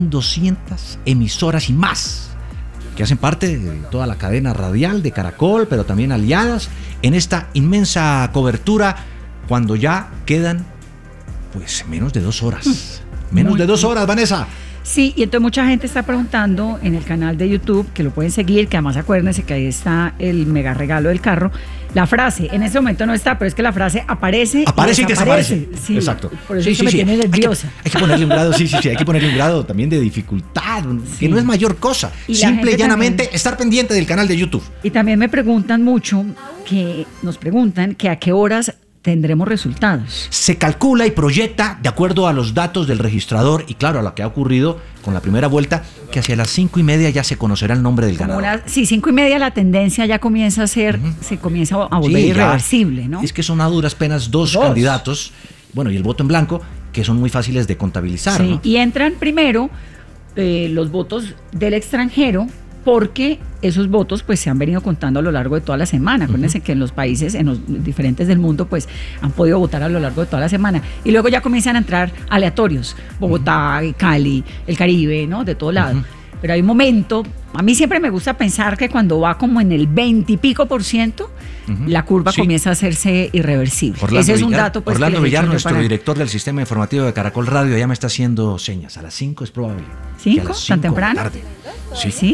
200 emisoras y más que hacen parte de toda la cadena radial de Caracol, pero también aliadas en esta inmensa cobertura cuando ya quedan pues menos de 2 horas. Menos de 2 horas, Vanessa. Sí, y entonces mucha gente está preguntando en el canal de YouTube, que lo pueden seguir, que además acuérdense que ahí está el mega regalo del carro. La frase, en ese momento no está, pero es que la frase aparece y desaparece. Sí, exacto. Por eso sí, me tiene nerviosa. Hay que ponerle un grado, hay que ponerle un grado también de dificultad, que no es mayor cosa. Y simple y llanamente también, estar pendiente del canal de YouTube. Y también me preguntan mucho, nos preguntan que a qué horas tendremos resultados. Se calcula y proyecta de acuerdo a los datos del registrador y claro, a lo que ha ocurrido con la primera vuelta, que hacia las 5:30 ya se conocerá el nombre del ganador. 5:30 la tendencia ya comienza a ser, se comienza a volver irreversible, ¿no? Es que son a duras penas dos candidatos, bueno, y el voto en blanco, que son muy fáciles de contabilizar. Sí, ¿no? Y entran primero los votos del extranjero, porque esos votos pues se han venido contando a lo largo de toda la semana. Acuérdense que en los países, en los diferentes del mundo, pues han podido votar a lo largo de toda la semana. Y luego ya comienzan a entrar aleatorios, Bogotá, Cali, el Caribe, ¿no? De todo lado. Pero hay un momento, a mí siempre me gusta pensar que cuando va como en el 20 y pico %, la curva comienza a hacerse irreversible. Ese es un dato pues. Orlando Villar, nuestro director del sistema informativo de Caracol Radio, ya me está haciendo señas. A las 5 es probable. ¿5? ¿Tan temprano? Sí.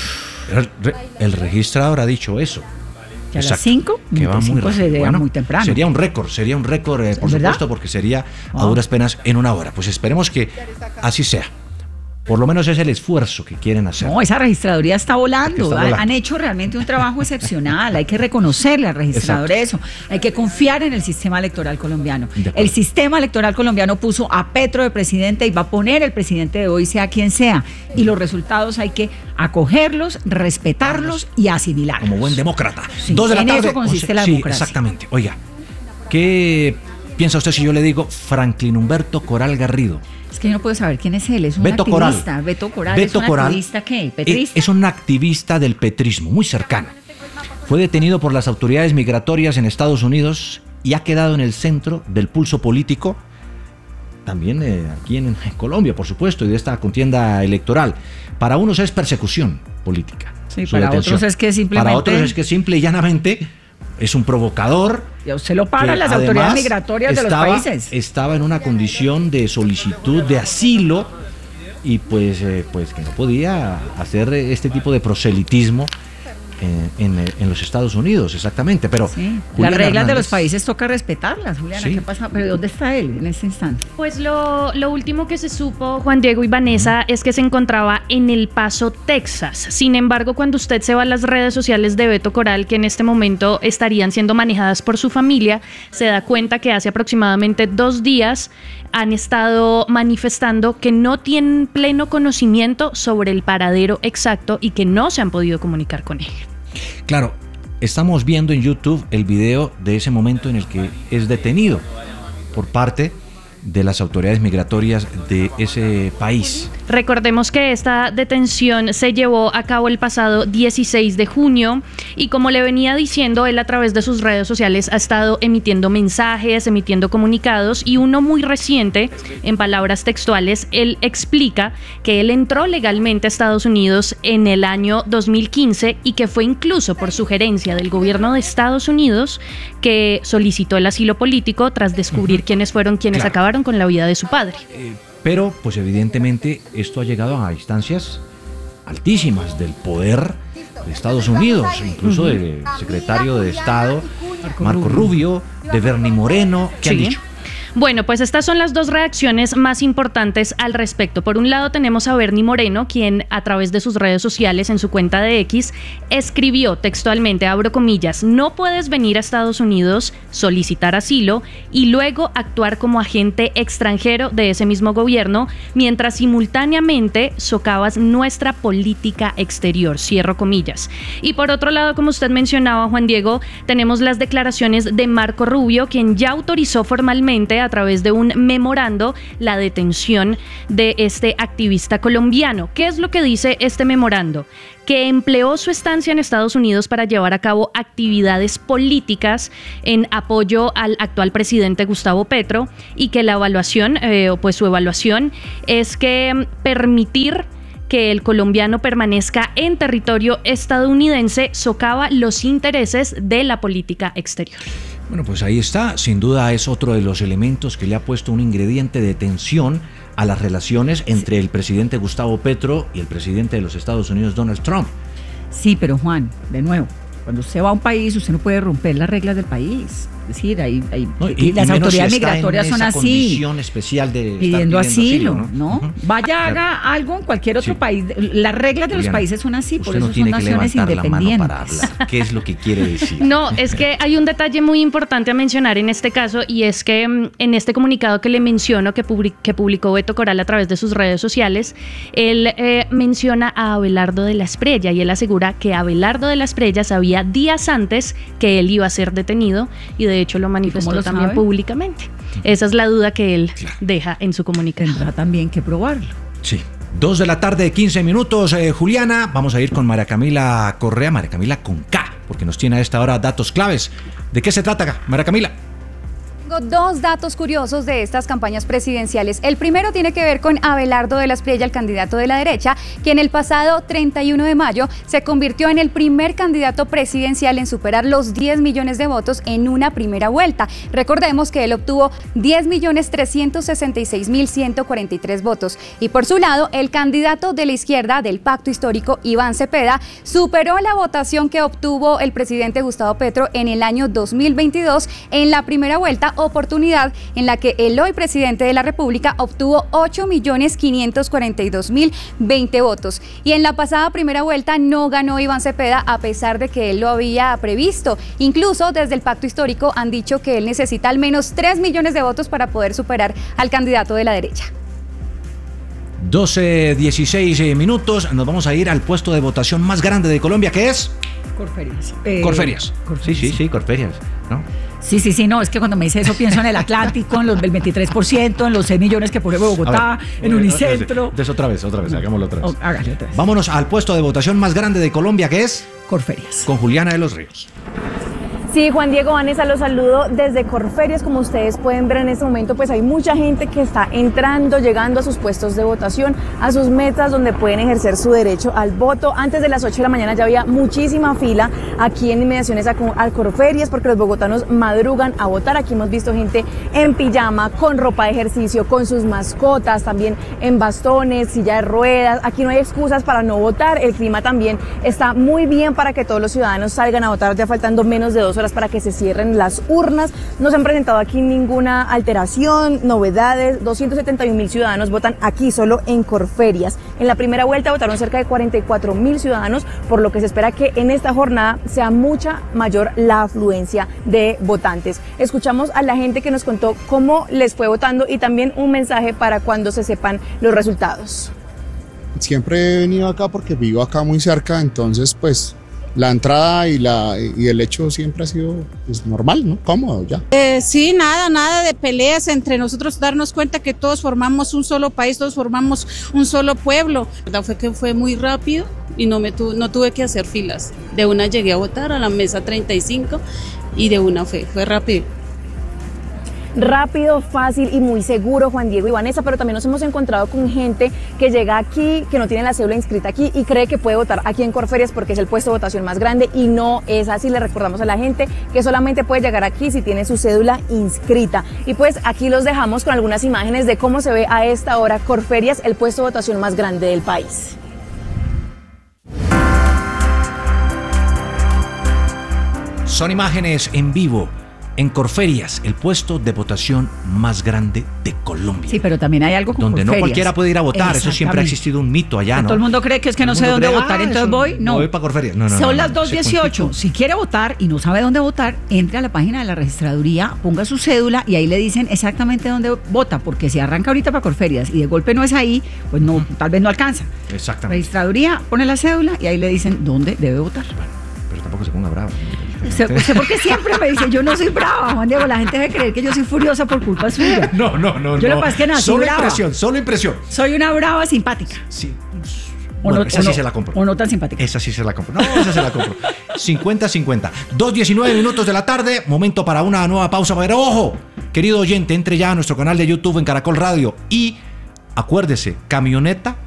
El registrador ha dicho eso. ¿Que a las 5? Que va muy rápido. Sería muy temprano. Sería un récord, por supuesto, porque sería a duras penas en 1 hora. Pues esperemos que así sea. Por lo menos es el esfuerzo que quieren hacer. No, esa registraduría está volando. Han hecho realmente un trabajo excepcional. Hay que reconocerle al registrador eso. Hay que confiar en el sistema electoral colombiano. El sistema electoral colombiano puso a Petro de presidente y va a poner el presidente de hoy, sea quien sea. Y los resultados hay que acogerlos, respetarlos y asimilarlos. Como buen demócrata. Sí, 2 de la tarde. En eso consiste la democracia. Exactamente. Oiga, ¿qué piensa usted si yo le digo Franklin Humberto Coral Garrido? Es que yo no puedo saber quién es él, es un Beto activista. Coral. Beto Coral es un activista, ¿qué? ¿Petrista? Es un activista del petrismo, muy cercano. Fue detenido por las autoridades migratorias en Estados Unidos y ha quedado en el centro del pulso político, también aquí en Colombia, por supuesto, y de esta contienda electoral. Para unos es persecución política. Sí, para otros es que simplemente... Para otros es que simple y llanamente es un provocador. Ya usted lo paran las autoridades migratorias de los países. Estaba en una condición de solicitud de asilo y pues que no podía hacer este tipo de proselitismo en los Estados Unidos, exactamente. Pero sí, las reglas de los países toca respetarlas, Juliana. Sí. ¿Qué pasa? ¿Pero dónde está él en este instante? Pues lo último que se supo, Juan Diego y Vanessa, es que se encontraba en El Paso, Texas. Sin embargo, cuando usted se va a las redes sociales de Beto Coral, que en este momento estarían siendo manejadas por su familia, se da cuenta que hace aproximadamente 2 días han estado manifestando que no tienen pleno conocimiento sobre el paradero exacto y que no se han podido comunicar con él. Claro, estamos viendo en YouTube el video de ese momento en el que es detenido por parte de las autoridades migratorias de ese país. Recordemos que esta detención se llevó a cabo el pasado 16 de junio y como le venía diciendo, él a través de sus redes sociales ha estado emitiendo mensajes, emitiendo comunicados y uno muy reciente, en palabras textuales, él explica que él entró legalmente a Estados Unidos en el año 2015 y que fue incluso por sugerencia del gobierno de Estados Unidos que solicitó el asilo político tras descubrir quiénes fueron quienes acabaron con la vida de su padre. Pero, pues evidentemente, esto ha llegado a instancias altísimas del poder de Estados Unidos, incluso del secretario de Estado, Marco Rubio, de Bernie Moreno, ¿qué han dicho? Bueno, pues estas son las 2 reacciones más importantes al respecto. Por un lado tenemos a Bernie Moreno, quien a través de sus redes sociales en su cuenta de X escribió textualmente, abro comillas, no puedes venir a Estados Unidos, solicitar asilo y luego actuar como agente extranjero de ese mismo gobierno, mientras simultáneamente socavas nuestra política exterior, cierro comillas. Y por otro lado, como usted mencionaba, Juan Diego, tenemos las declaraciones de Marco Rubio, quien ya autorizó formalmente a través de un memorando la detención de este activista colombiano. ¿Qué es lo que dice este memorando? Que empleó su estancia en Estados Unidos para llevar a cabo actividades políticas en apoyo al actual presidente Gustavo Petro, y que la evaluación, pues su evaluación es que permitir que el colombiano permanezca en territorio estadounidense socava los intereses de la política exterior. Bueno, pues ahí está, sin duda es otro de los elementos que le ha puesto un ingrediente de tensión a las relaciones entre el presidente Gustavo Petro y el presidente de los Estados Unidos, Donald Trump. Sí, pero Juan, de nuevo, cuando usted va a un país, usted no puede romper las reglas del país. Es decir, las autoridades migratorias son así, condición especial de pidiendo asilo, ¿no? Uh-huh. Vaya, haga algo en cualquier otro país. Las reglas de los países son así, por eso son naciones independientes. Para hablar. ¿Qué es lo que quiere decir? No, es que hay un detalle muy importante a mencionar en este caso, y es que en este comunicado que le menciono que publicó Beto Coral a través de sus redes sociales, él menciona a Abelardo de la Espriella, y él asegura que Abelardo de la Espriella sabía días antes que él iba a ser detenido, y de hecho lo manifestó también públicamente. Esa es la duda que él deja en su comunicado. Tendrá también que probarlo. Sí. 2 de la tarde, 15 minutos, Juliana. Vamos a ir con María Camila Correa, María Camila con K, porque nos tiene a esta hora datos claves. ¿De qué se trata, María Camila? Tengo 2 datos curiosos de estas campañas presidenciales. El primero tiene que ver con Abelardo de la Espriella, el candidato de la derecha, quien el pasado 31 de mayo se convirtió en el primer candidato presidencial en superar los 10 millones de votos en una primera vuelta. Recordemos que él obtuvo 10.366.143 votos. Y por su lado, el candidato de la izquierda del Pacto Histórico, Iván Cepeda, superó la votación que obtuvo el presidente Gustavo Petro en el año 2022 en la primera vuelta, oportunidad en la que el hoy presidente de la República obtuvo 8.542.020 votos. Y en la pasada primera vuelta no ganó Iván Cepeda, a pesar de que él lo había previsto. Incluso desde el Pacto Histórico han dicho que él necesita al menos 3 millones de votos para poder superar al candidato de la derecha. 12:16 minutos, nos vamos a ir al puesto de votación más grande de Colombia, que es... Corferias. Corferias. Sí, Corferias, ¿no? Sí, no, es que cuando me dice eso pienso en el Atlántico, en los del 23%, en los 6 millones que pone Bogotá, en Unicentro. Otra vez, hagámoslo otra vez. Hágale otra vez. Vámonos al puesto de votación más grande de Colombia, que es... Corferias. Con Juliana de los Ríos. Sí, Juan Diego, Vanessa, los saludo desde Corferias. Como ustedes pueden ver en este momento, pues hay mucha gente que está entrando, llegando a sus puestos de votación, a sus metas donde pueden ejercer su derecho al voto. Antes de las 8 de la mañana ya había muchísima fila aquí en inmediaciones a Corferias, porque los bogotanos madrugan a votar. Aquí hemos visto gente en pijama, con ropa de ejercicio, con sus mascotas, también en bastones, silla de ruedas. Aquí no hay excusas para no votar. El clima también está muy bien para que todos los ciudadanos salgan a votar, ya faltando menos de 2 horas para que se cierren las urnas. No se han presentado aquí ninguna alteración, novedades. 271.000 ciudadanos votan aquí solo en Corferias. En la primera vuelta votaron cerca de 44.000 ciudadanos, por lo que se espera que en esta jornada sea mucha mayor la afluencia de votantes. Escuchamos a la gente que nos contó cómo les fue votando y también un mensaje para cuando se sepan los resultados. Siempre he venido acá porque vivo acá muy cerca, entonces pues la entrada y el hecho siempre ha sido pues, normal, ¿no? Cómodo ya. Sí, nada de peleas entre nosotros, darnos cuenta que todos formamos un solo país, todos formamos un solo pueblo. La verdad fue que fue muy rápido y no tuve que hacer filas. De una llegué a votar a la mesa 35 y de una fue rápido. Rápido, fácil y muy seguro, Juan Diego y Vanessa, pero también nos hemos encontrado con gente que llega aquí, que no tiene la cédula inscrita aquí y cree que puede votar aquí en Corferias porque es el puesto de votación más grande, y no es así. Le recordamos a la gente que solamente puede llegar aquí si tiene su cédula inscrita. Y pues aquí los dejamos con algunas imágenes de cómo se ve a esta hora Corferias, el puesto de votación más grande del país. Son imágenes en vivo en Corferias, el puesto de votación más grande de Colombia. Sí, pero también hay algo con donde Corferias. No cualquiera puede ir a votar. Eso siempre ha existido un mito allá, ¿no? Todo el mundo cree que es que no sé dónde votar, entonces voy. No, voy para Corferias. No, son las 2:18. Si quiere votar y no sabe dónde votar, entre a la página de la registraduría, ponga su cédula y ahí le dicen exactamente dónde vota, porque si arranca ahorita para Corferias y de golpe no es ahí, pues no, tal vez no alcanza. Exactamente. Registraduría, pone la cédula y ahí le dicen dónde debe votar. Bueno, pero tampoco se ponga bravo. ¿Usted por qué siempre me dice, yo no soy brava, Juan Diego? La gente debe creer que yo soy furiosa por culpa suya. No. Yo lo que pasa es que nací brava. Solo impresión. Soy una brava simpática. Sí. Esa sí se la compro. O no tan simpática. Esa sí se la compro. No, esa se la compro. 50-50. 2:19 minutos de la tarde. Momento para una nueva pausa. Pero ojo, querido oyente, entre ya a nuestro canal de YouTube en Caracol Radio. Y acuérdese, camioneta